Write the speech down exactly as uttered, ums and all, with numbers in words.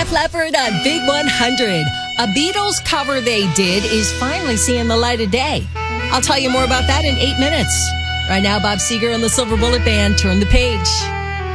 Def Leppard on Big one hundred. A Beatles cover they did is finally seeing the light of day. I'll tell you more about that in eight minutes. Right now, Bob Seger and the Silver Bullet Band turn the page.